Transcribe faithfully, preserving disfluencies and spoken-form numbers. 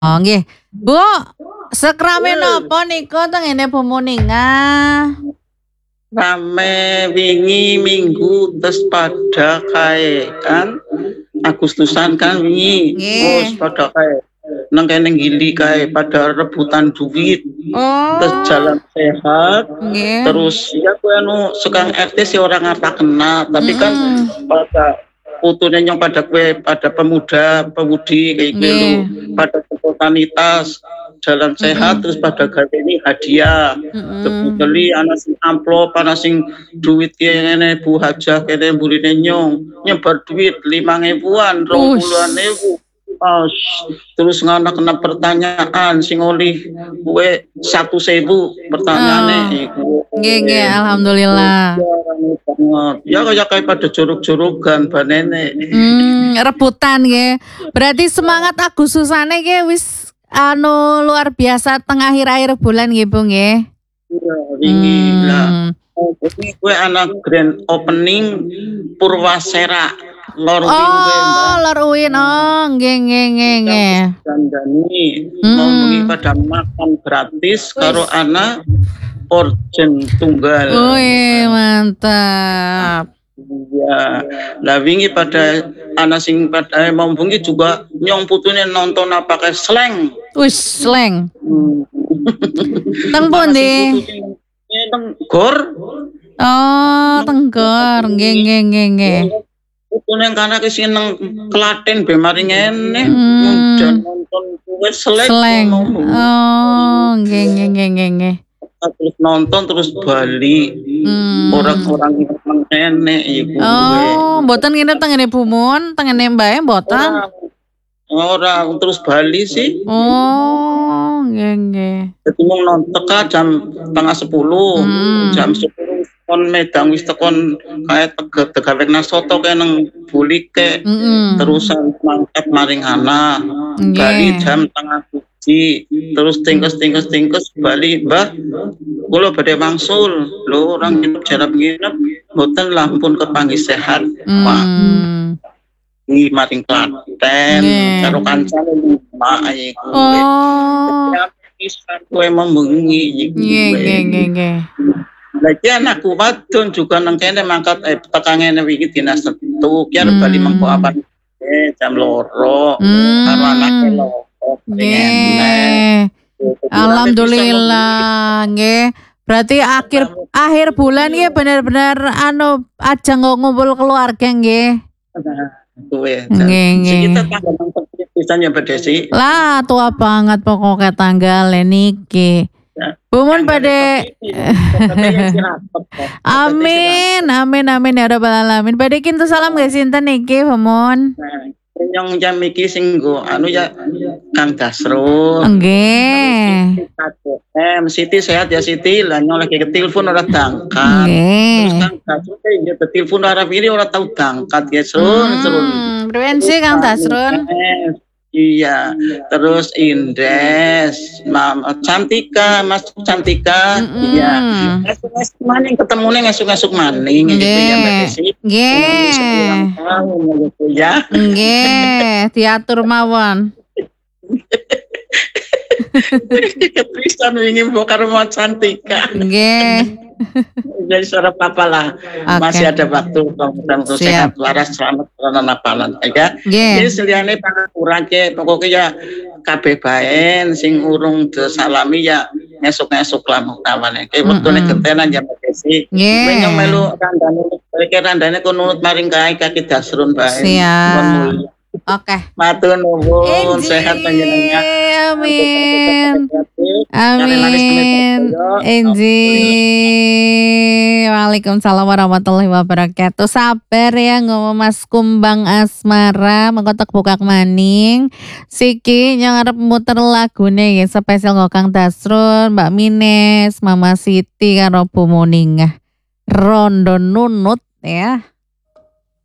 Oh nggih. Bu, sekrame napa nika tengene Bu Muninga? Rame wingi minggu terus pada kae kan Agustusan kan wingi terus pada kae nang kene gili kae pada rebutan duit. Oh. Terus jalan sehat. Nggih. Terus ya kowe anu sekang R T sih orang ngata kena tapi kan pada fotonya yang pada kue pada pemuda pemudi kayak gitu pada spontanitas jalan sehat terus pada gawe ini hadiah beli anak sing amplop anak sing duit kene Bu Hajah kene burine nyong nyebar duit lima ribuan rong puluhan ribu oh, terus ngana kena pertanyaan sing oleh kue satu sewu pertanyaannya iku nggih nggih alhamdulillah ya kayak kayak pada jorok-jorokan banene hmm, rebutan nggih berarti semangat Agustusane nggih wis anu luar biasa tengah akhir-akhir bulan nggih Bu nggih. Iya, wingi lah. Ini gue anak grand opening Purwasera Lor Uin gue Mbak. Oh, Lor Uin. Oh, nggih nggih nggih nggih. Dandani mau pada makan gratis karo anak orjen tunggal. Wih, mantap. Iya, lah wingi pada anak sing pada mau bungi juga nyong putune nonton apa kayak slang. Wis slang. Hmm. Teng pundi? Teng Gor. Oh, teng Gor. Nggih nggih nggih nggih. Putune kana ki seneng Klaten be mari ngene dan nonton kuwi slang. Slang. Oh, nggih nggih nggih nggih. Terus nonton terus bali hmm. orang-orang yang nenek iku oh mboten nginep tengene Bumun tengene Mbak mboten orang terus bali sih oh nggih nggih dadi mung nonton teka jam setengah sepuluh hmm. jam sepuluh kon medang wis tekon kae tegawe nang soto kae nang bulike hmm. terusan mangkat maring anak bali jam setengah terus tingkes tingkes tingkes balik mbah kula badhe mangsul lho orang nginep jarap nginep mboten lampun kepanggih sehat Pak ngi maring Klaten karo kancane mak iku oh kowe membengi nggih nggih nggih nggih lagi anakku wadon juga nang kene mangkat eh tekangene wingi dinas Setu ki arep bali mengko apa jam loro karo anake lho nggih. Alhamdulillah nggih. Berarti akhir akhir bulan nggih bener-bener anu ajang ngumpul keluarga nggih. Kuwe. Nggih kita tanggal pisan ya bedesi. Lah tua banget pokoknya tanggal niki. Bumun pada amin amin amin ya rabbal alamin. Pada kintu salam guys sinten niki Bumun. Yang jam iki sing nggo anu ya Kang Dasrul. Nggih. Em Siti sehat ya Siti, lah nyong lagi ke telepon ora tangkat. Terus Kang Dasrul ya telepon ora piri ora tau tangkat ya Sun, Sun. Prevensi Kang Dasrul. Iya, terus Indes, Mama Cantika, Mas Cantika, iya. Esuk-esuk maning ketemune esuk-esuk maning gitu ya Mbak Desi. Nggih. Ya. Nggih, diatur mawon. Kepisan wingi mbok karo Mas Cantika. Nggih. Jadi suara papa lah okay. Masih ada waktu dan sehat waras selamat karena napalan ya jadi seliane kurang ke pokoknya ya kabeh baen sing urung disalami ya esuk-esuk lah muktamane kayak wektune gentenan ya Mbak Desi menyang melu randane iki randane kon nurut maring kae kaki Dasrun bae siap oke matur nuwun sehat panjenengan amin amin Enji Waalaikumsalam warahmatullahi wabarakatuh. Sabar ya ngomong Mas Kumbang Asmara mengkotak buka maning. Siki yang arep muter lagune ya spesial nggo Kang Dasrun, Mbak Mines, Mama Siti karo Bu Muningah. Rondo nunut ya.